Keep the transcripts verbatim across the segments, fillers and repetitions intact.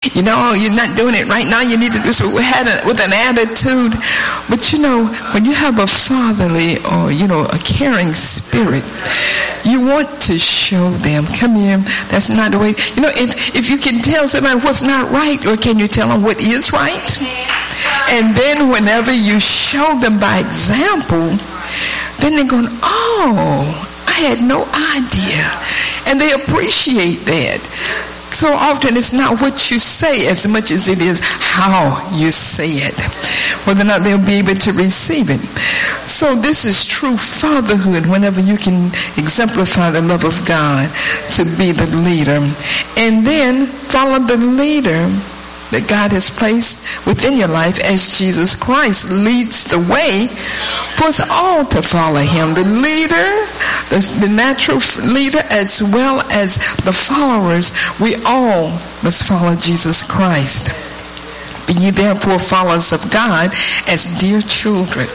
You know, you're not doing it right now. You need to do so with an attitude. But you know, when you have a fatherly or, you know, a caring spirit, you want to show them, come here, that's not the way. You know, if, if you can tell somebody what's not right, or can you tell them what is right? And then whenever you show them by example, then they're going, oh, I had no idea. And they appreciate that. So often it's not what you say as much as it is how you say it, whether or not they'll be able to receive it. So this is true fatherhood, whenever you can exemplify the love of God to be the leader. And then follow the leader that God has placed within your life as Jesus Christ leads the way for us all to follow him. The leader, the, the natural leader, as well as the followers, we all must follow Jesus Christ. Be ye therefore followers of God as dear children,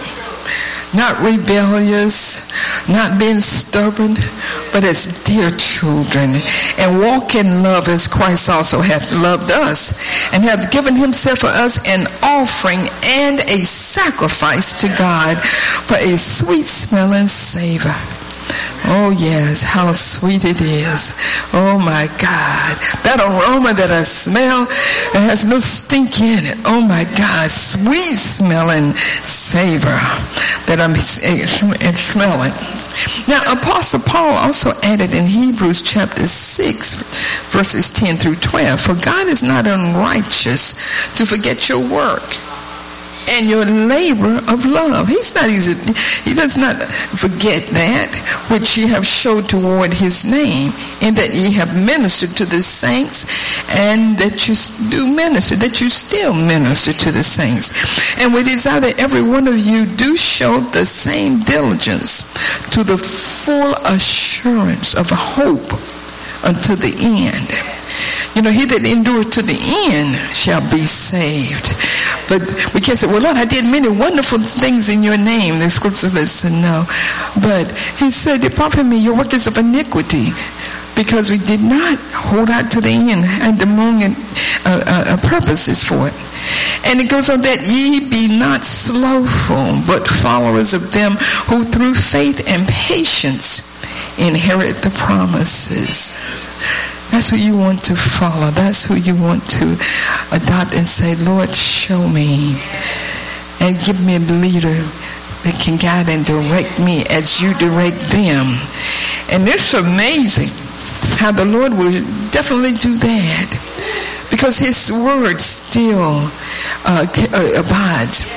not rebellious, not being stubborn, but as dear children, and walk in love as Christ also hath loved us, and hath given himself for us an offering and a sacrifice to God for a sweet smelling savor. Oh yes, how sweet it is. Oh my God. That aroma that I smell, it has no stink in it. Oh my God, sweet smelling savor that I'm smelling. Now, Apostle Paul also added in Hebrews chapter six, verses ten through twelve, for God is not unrighteous to forget your work and your labor of love. He's not easy. He does not forget that which ye have showed toward his name, in that ye have ministered to the saints, and that you do minister, that you still minister to the saints. And we desire that every one of you do show the same diligence to the full assurance of hope unto the end. You know, he that endureth to the end shall be saved. But we can't say, well, Lord, I did many wonderful things in your name. The scriptures lets us know. But he said, depart from me, your workers of iniquity, because we did not hold out to the end and the moment uh, uh, purposes for it. And it goes on, that ye be not slothful, but followers of them who through faith and patience inherit the promises. That's who you want to follow. That's who you want to adopt and say, Lord, show me. And give me a leader that can guide and direct me as you direct them. And it's amazing how the Lord will definitely do that, because his word still uh, abides.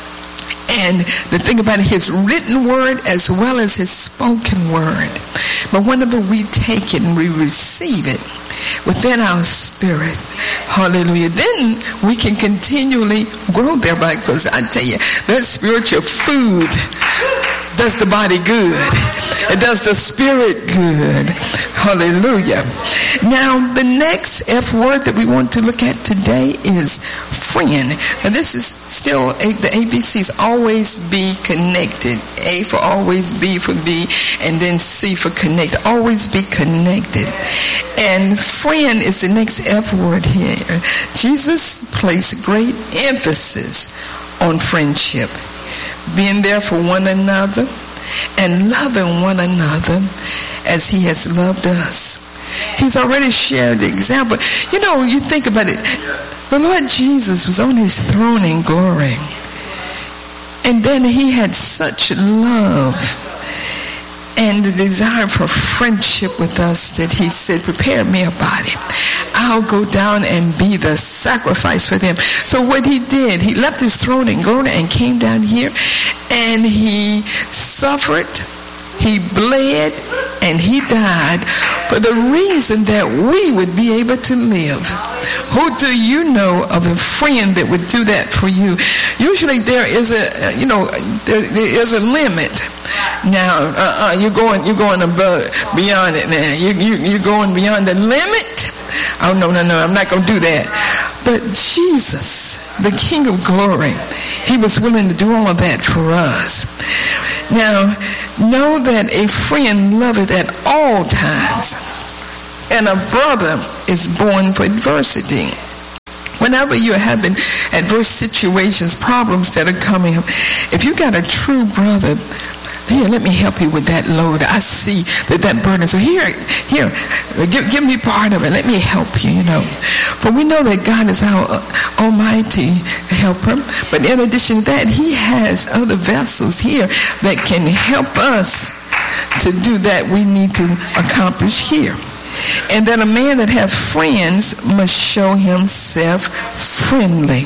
And the thing about it, his written word as well as his spoken word. But whenever we take it and we receive it within our spirit, hallelujah, then we can continually grow thereby. Because I tell you, that spiritual food does the body good. It does the spirit good. Hallelujah. Now, the next F word that we want to look at today is friend. And this is still a, the A B Cs. Always be connected. A for always, B for be, and then C for connect. Always be connected. And friend is the next F word here. Jesus placed great emphasis on friendship, being there for one another and loving one another as he has loved us. He's already shared the example. You know, you think about it. The Lord Jesus was on his throne in glory. And then he had such love and the desire for friendship with us that he said, prepare me a body. I'll go down and be the sacrifice for them. So what he did, he left his throne in glory and came down here, and he suffered, he bled, and he died for the reason that we would be able to live. Who do you know of a friend that would do that for you? Usually there is a, you know, there, there is a limit. Now, uh-uh, you're going, you're going above, beyond it now. You, you, you're going beyond the limit. Oh, no, no, no, I'm not going to do that. But Jesus, the King of glory, he was willing to do all of that for us. Now, know that a friend loveth at all times, and a brother is born for adversity. Whenever you're having adverse situations, problems that are coming up, if you got a true brother, here, let me help you with that load. I see that that burden. So here, here, give, give me part of it. Let me help you, you know. For we know that God is our almighty helper. But in addition to that, he has other vessels here that can help us to do that we need to accomplish here. And that a man that has friends must show himself friendly.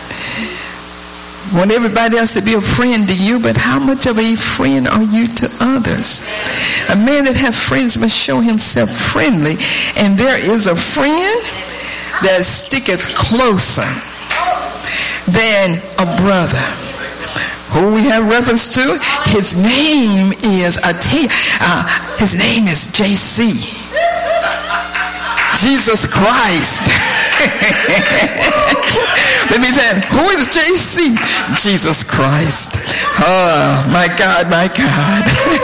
Want everybody else to be a friend to you, but how much of a friend are you to others? A man that has friends must show himself friendly. And there is a friend that sticketh closer than a brother. Who we have reference to? His name is, uh, his name is J C. Jesus Christ. Let me tell you, who is J C? Jesus Christ. Oh, my God, my God.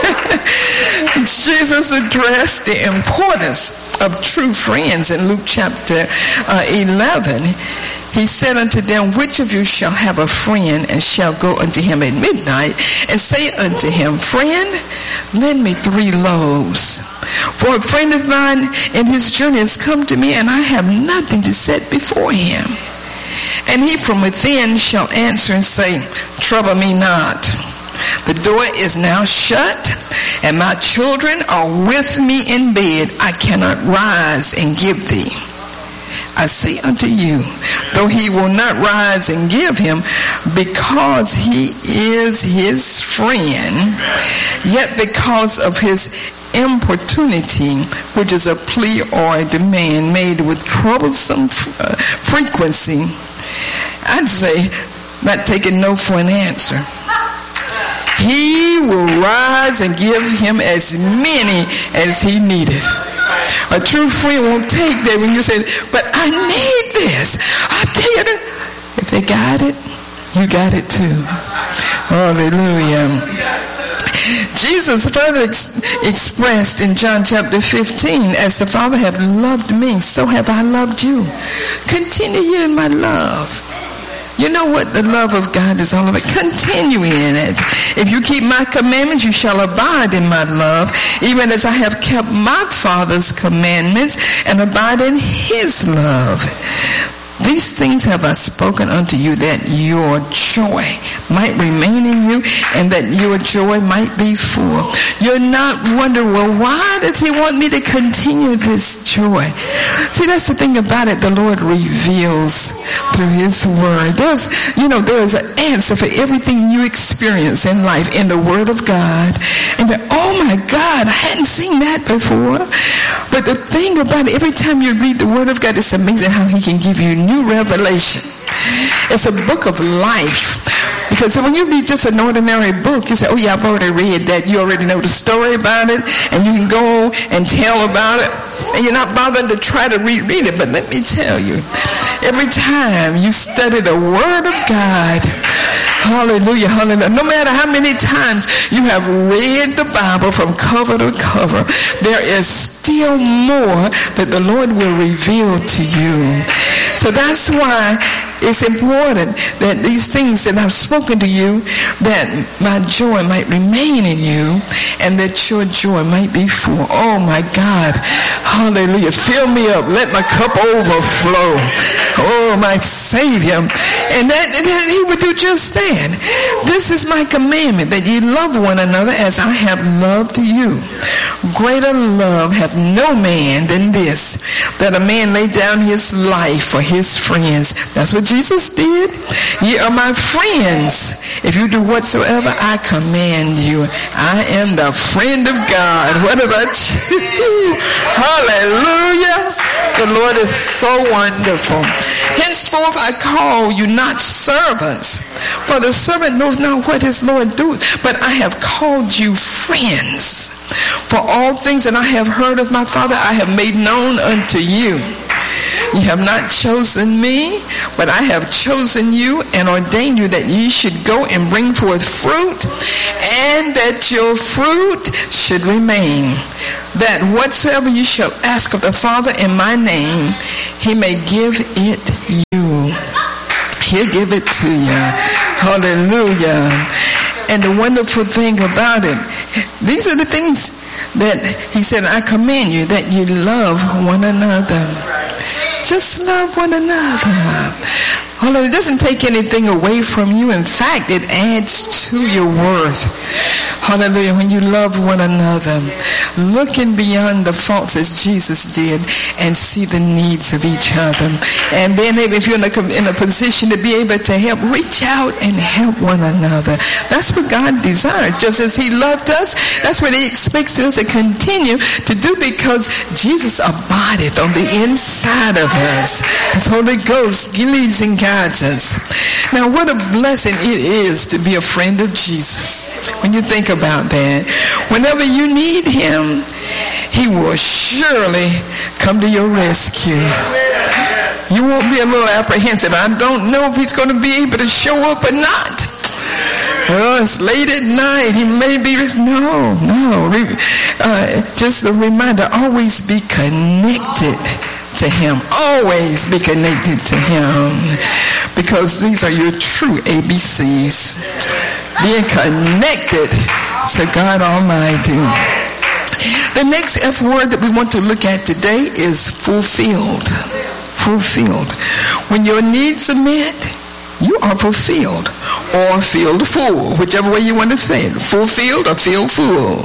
Jesus addressed the importance of true friends in Luke chapter uh, eleven. He said unto them, which of you shall have a friend and shall go unto him at midnight and say unto him, friend, lend me three loaves. For a friend of mine in his journey has come to me, and I have nothing to set before him. And he from within shall answer and say, trouble me not. The door is now shut, and my children are with me in bed. I cannot rise and give thee. I say unto you, though he will not rise and give him, because he is his friend, yet because of his importunity, which is a plea or a demand made with troublesome uh, frequency, I'd say, not taking no for an answer. He will rise and give him as many as he needed. A true friend won't take that when you say, but I need this. I tell you, if they got it, you got it too. Hallelujah. Jesus further ex- expressed in John chapter fifteen, as the Father hath loved me, so have I loved you. Continue you in my love. You know what the love of God is all about. Continue in it. If you keep my commandments, you shall abide in my love, even as I have kept my Father's commandments and abide in his love. These things have I spoken unto you, that your joy might remain in you, and that your joy might be full. You're not wondering, well, why does he want me to continue this joy? See, that's the thing about it. The Lord reveals through his word. There's, you know, there's an answer for everything you experience in life in the word of God. And the, oh my God, I hadn't seen that before. But the thing about it, every time you read the word of God, it's amazing how he can give you new revelation. It's a book of life. Because when you read just an ordinary book, you say, oh yeah, I've already read that. You already know the story about it, and you can go and tell about it, and you're not bothered to try to reread it. But let me tell you, every time you study the word of God, hallelujah, hallelujah, no matter how many times you have read the Bible from cover to cover, there is still more that the Lord will reveal to you. So that's why it's important that these things that I've spoken to you, that my joy might remain in you, and that your joy might be full. Oh my God, hallelujah, fill me up, let my cup overflow. Oh my Savior. And that, and that he would do just that. This is my commandment, that ye love one another as I have loved you. Greater love hath no man than this, that a man lay down his life for his friends. That's what Jesus did. Ye are my friends if you do whatsoever I command you. I am the friend of God. What about you? Hallelujah. The Lord is so wonderful. Henceforth I call you not servants, for the servant knows not what his Lord doeth, but I have called you friends. For all things that I have heard of my Father I have made known unto you. You have not chosen me, but I have chosen you and ordained you that ye should go and bring forth fruit, and that your fruit should remain, that whatsoever you shall ask of the Father in my name, he may give it you. He'll give it to you. Hallelujah. And the wonderful thing about it, these are the things that he said, I command you that you love one another. Just love one another. Although it doesn't take anything away from you. In fact, it adds to your worth. Hallelujah. When you love one another, looking beyond the faults as Jesus did and see the needs of each other. And being able, if you're in a, in a position to be able to help, reach out and help one another. That's what God desires. Just as he loved us, that's what he expects us to continue to do, because Jesus abideth on the inside of us. His Holy Ghost leads and guides us. Now, what a blessing it is to be a friend of Jesus. When you think about that, whenever you need him, he will surely come to your rescue. You won't be a little apprehensive. I don't know if he's going to be able to show up or not. Oh, it's late at night. He may be. No, no. Uh, just a reminder, always be connected to him. Always be connected to him. Because these are your true A B Cs. Being connected to God Almighty. The next F word that we want to look at today is fulfilled. Fulfilled. When your needs are met, you are fulfilled, or filled full, whichever way you want to say it. Fulfilled or filled full.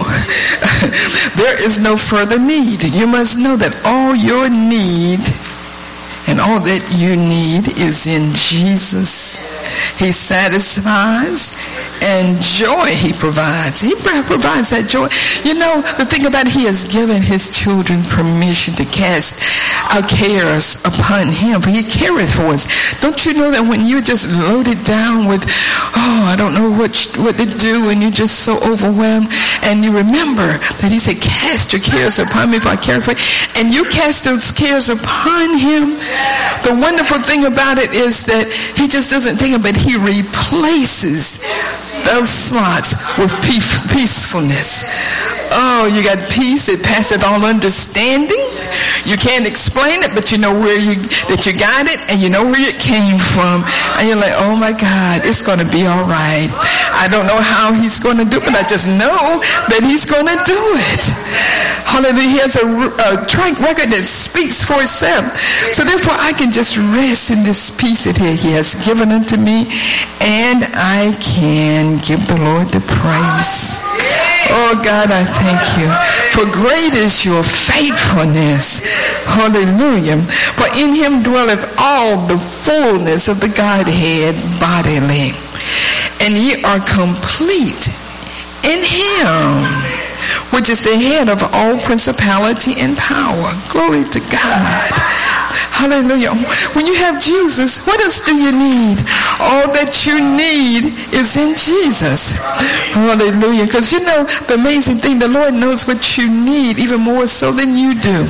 There is no further need. You must know that all your need and all that you need is in Jesus. He satisfies, and joy he provides. He provides that joy. You know, the thing about it, he has given his children permission to cast our cares upon him, for he careth for us. Don't you know that when you're just loaded down with, oh, I don't know what, what to do, and you're just so overwhelmed, and you remember that he said, cast your cares upon me, for I care for you, and you cast those cares upon him. The wonderful thing about it is that he just doesn't take it, but he replaces those slots with peace, peacefulness. Oh, you got peace that passeth all understanding. You can't explain it, but you know where you that you got it, and you know where it came from, and you're like, oh my God, it's going to be all right. I don't know how he's going to do it, but I just know that he's going to do it. Hallelujah. He has a, a track record that speaks for itself. So therefore, I can just rest in this peace that he has given unto me, and I can give the Lord the praise. Oh God, I thank you. For great is your faithfulness. Hallelujah. For in him dwelleth all the fullness of the Godhead bodily. And ye are complete in him, which is the head of all principality and power. Glory to God. Hallelujah. When you have Jesus, what else do you need? All that you need is in Jesus. Hallelujah. Because you know, the amazing thing, the Lord knows what you need even more so than you do.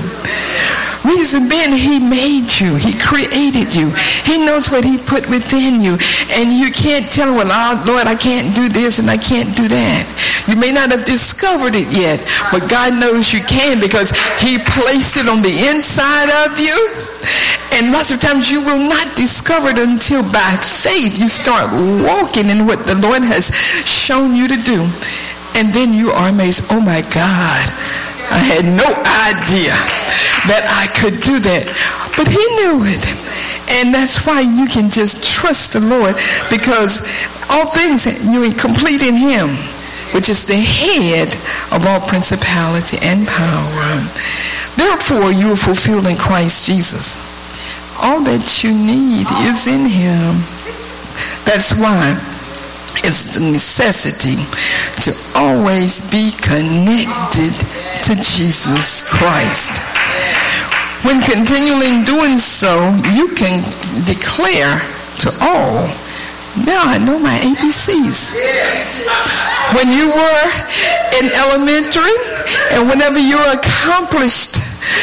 Reason being, he made you. He created you. He knows what he put within you. And you can't tell, well, Lord, I can't do this and I can't do that. You may not have discovered it yet, but God knows you can, because he placed it on the inside of you. And lots of times you will not discover it until by faith you start walking in what the Lord has shown you to do. And then you are amazed. Oh my God, I had no idea that I could do that. But he knew it. And that's why you can just trust the Lord, because all things you are complete in him, which is the head of all principality and power. Therefore, you are fulfilled in Christ Jesus. All that you need is in him. That's why it's a necessity to always be connected to Jesus Christ. When continually doing so, you can declare to all, now I know my A B Cs. When you were in elementary, and whenever you're accomplished,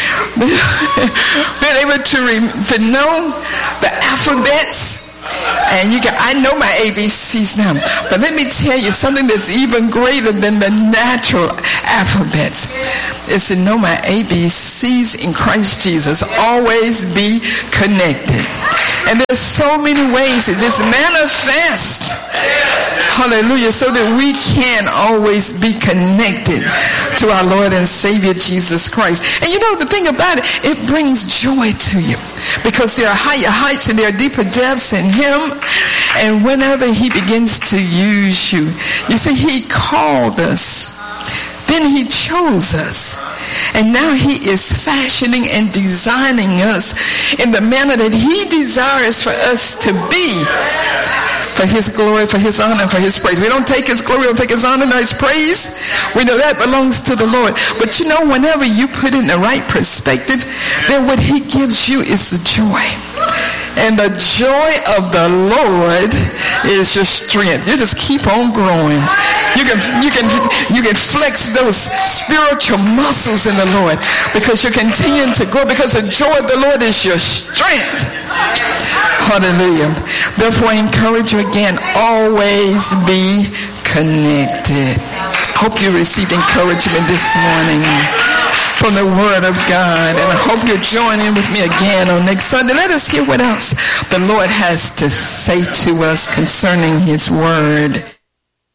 being able to, re- to know the alphabets, and you can, I know my A B Cs now. But let me tell you something that's even greater than the natural alphabets is to know my A B Cs in Christ Jesus. Always be connected. And there's so many ways that this manifests. Hallelujah. So that we can always be connected to our Lord and Savior Jesus Christ. And you know the thing about it, it brings joy to you. Because there are higher heights and there are deeper depths in Him. And whenever He begins to use you, you see, He called us. Then He chose us. And now He is fashioning and designing us in the manner that He desires for us to be. For His glory, for His honor, and for His praise. We don't take His glory, we don't take His honor, nor His praise. We know that belongs to the Lord. But you know, whenever you put it in the right perspective, then what He gives you is the joy. And the joy of the Lord is your strength. You just keep on growing. You can you can you can flex those spiritual muscles in the Lord because you're continuing to grow, because the joy of the Lord is your strength. Hallelujah. Therefore, I encourage you again, always be connected. Hope you received encouragement this morning from the Word of God. And I hope you'll join in with me again on next Sunday. Let us hear what else the Lord has to say to us concerning His Word.